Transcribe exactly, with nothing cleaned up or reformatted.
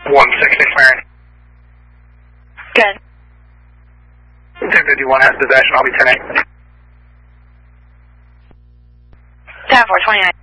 one sixty clearing. Good. ten fifty-one has possession, I'll be ten eight. ten four twenty-nine.